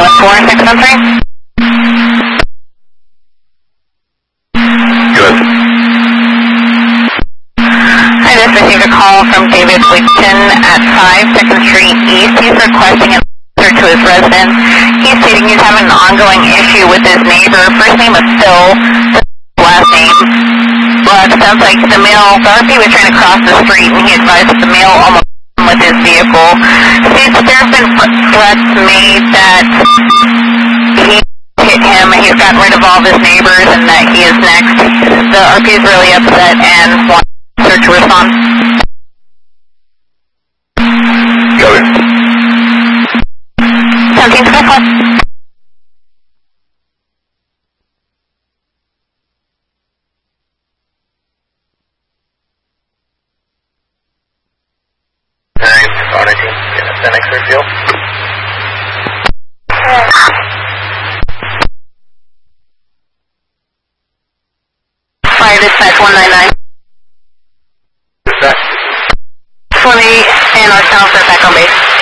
4613. Good. I just received a call from David Wigton at 5 2nd Street East. He's requesting an answer to his residence. He's stating he's having an ongoing issue with his neighbor. First name is Phil, last name. Well, it sounds like the male, Darby was trying to cross the street and he advised that the male almost with his vehicle. States that there have been threats made that he hit him, he's gotten rid of all of his neighbors, and that he is next. The RP is really upset and wants her to respond. Go in. 1725. Field. Fire dispatch 199. Dispatch. 20 and ourselves are back on base.